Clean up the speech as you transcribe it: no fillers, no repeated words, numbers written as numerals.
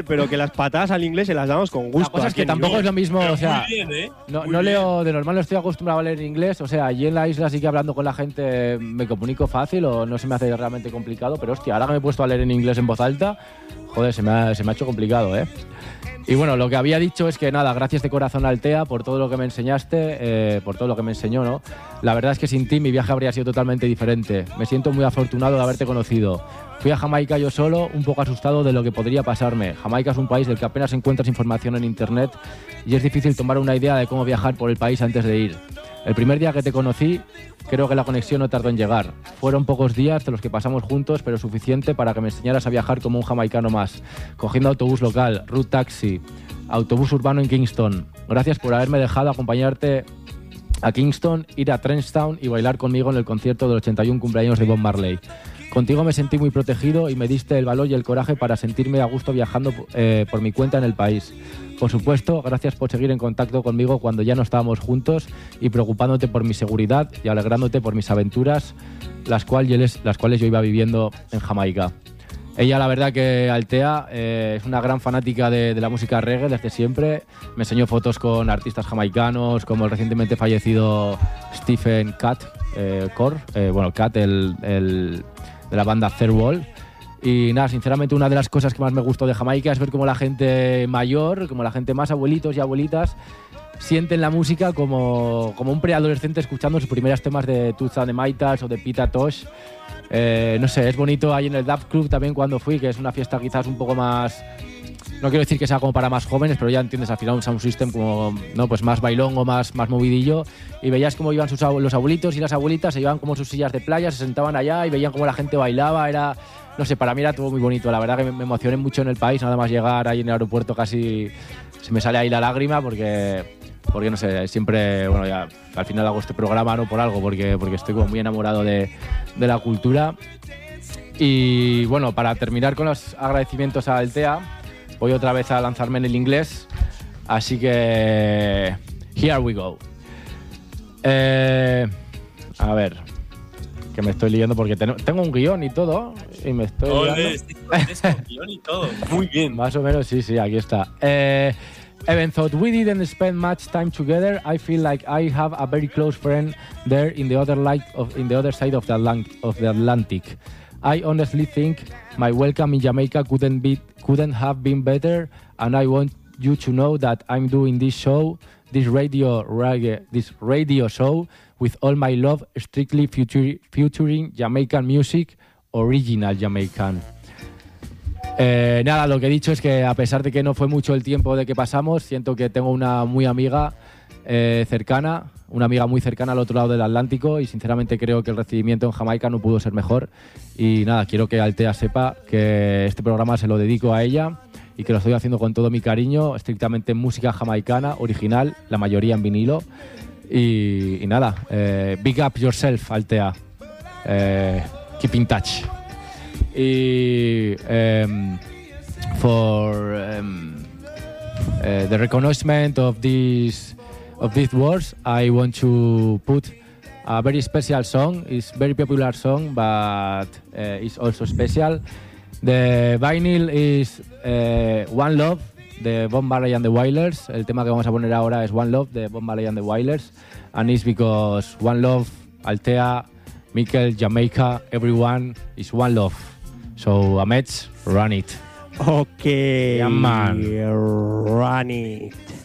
pero que las patadas al inglés se las damos con gusto. La cosa es que tampoco es lo mismo, o sea, no leo, de normal no estoy acostumbrado a leer en inglés, o sea, allí en la isla sí que hablando con la gente me comunico fácil o no se me hace realmente complicado, pero hostia, ahora que me he puesto a leer en inglés en voz alta, joder, se me ha hecho complicado, ¿eh? Y bueno, lo que había dicho es que nada, gracias de corazón a Altea por todo lo que me enseñaste, por todo lo que me enseñó, ¿no? La verdad es que sin ti mi viaje habría sido totalmente diferente. Me siento muy afortunado de haberte conocido. Fui a Jamaica yo solo, un poco asustado de lo que podría pasarme. Jamaica es un país del que apenas encuentras información en internet y es difícil tomar una idea de cómo viajar por el país antes de ir. El primer día que te conocí, creo que la conexión no tardó en llegar. Fueron pocos días de los que pasamos juntos, pero suficiente para que me enseñaras a viajar como un jamaicano más, cogiendo autobús local, route taxi, autobús urbano en Kingston. Gracias por haberme dejado acompañarte a Kingston, ir a Trenchtown y bailar conmigo en el concierto del 81 cumpleaños de Bob Marley. Contigo me sentí muy protegido y me diste el valor y el coraje para sentirme a gusto viajando por mi cuenta en el país. Por supuesto, gracias por seguir en contacto conmigo cuando ya no estábamos juntos y preocupándote por mi seguridad y alegrándote por mis aventuras, las cuales yo iba viviendo en Jamaica. Ella, la verdad que Altea es una gran fanática de la música reggae desde siempre. Me enseñó fotos con artistas jamaicanos como el recientemente fallecido Stephen Cat, Cat, el de la banda Third Wall. Y nada, sinceramente una de las cosas que más me gustó de Jamaica es ver cómo la gente mayor, como la gente más abuelitos y abuelitas, sienten la música como un preadolescente escuchando sus primeros temas de Toots and the Maytals o de Pita Tosh. No sé, es bonito ahí en el Dub Club también cuando fui, que es una fiesta quizás un poco más... No quiero decir que sea como para más jóvenes, pero ya entiendes, al final un sound system como, ¿no? Pues más bailongo, más movidillo. Y veías cómo iban los abuelitos y las abuelitas, se llevaban como sus sillas de playa, se sentaban allá y veían cómo la gente bailaba. Era, no sé, para mí era todo muy bonito. La verdad que me emocioné mucho en el país, nada más llegar ahí en el aeropuerto casi se me sale ahí la lágrima porque no sé, siempre, bueno, ya al final hago este programa no por algo, porque estoy como muy enamorado de la cultura. Y bueno, para terminar con los agradecimientos a Altea, voy otra vez a lanzarme en el inglés, así que here we go. A ver, que me estoy leyendo porque tengo un guión y todo y me estoy con guión y todo. Muy bien. Más o menos, sí, aquí está. Even though we didn't spend much time together, I feel like I have a very close friend there in the other side of the Atlantic. I honestly think my welcome in Jamaica couldn't have been better, and I want you to know that I'm doing this radio show with all my love, strictly featuring Jamaican music, original Jamaican. Nada, lo que he dicho es que a pesar de que no fue mucho el tiempo de que pasamos, siento que tengo una muy amiga cercana, una amiga muy cercana al otro lado del Atlántico, y sinceramente creo que el recibimiento en Jamaica no pudo ser mejor. Y nada, quiero que Altea sepa que este programa se lo dedico a ella y que lo estoy haciendo con todo mi cariño, estrictamente música jamaicana, original, la mayoría en vinilo. Y nada, big up yourself, Altea. Keep in touch. Y for the reconnaissance of these words, I want to put a very special song. It's a very popular song, but it's also special. The vinyl is One Love de Bob Marley and the Wailers. El tema que vamos a poner ahora es One Love de Bob Marley and the Wailers, and it's because One Love, Altea, Mikel, Jamaica, everyone is One Love. So Amets, run it. Okay, yeah, man. Run it.